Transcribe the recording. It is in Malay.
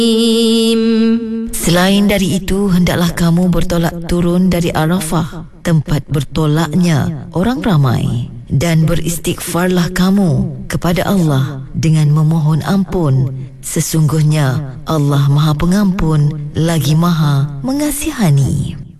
Selain dari itu, hendaklah kamu bertolak turun dari Arafah, tempat bertolaknya orang ramai, dan beristighfarlah kamu kepada Allah dengan memohon ampun. Sesungguhnya Allah Maha Pengampun lagi Maha Mengasihani.